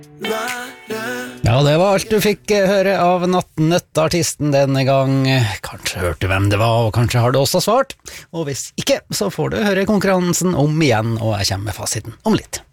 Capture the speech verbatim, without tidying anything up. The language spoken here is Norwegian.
Ja, det var alt du fikk høre av Nattnøtt-artisten denne gang. Kanskje hørte du hvem det var, og kanskje har du også svart. Og hvis ikke, så får du høre konkurransen om igjen, og jeg kommer med fasiten om litt.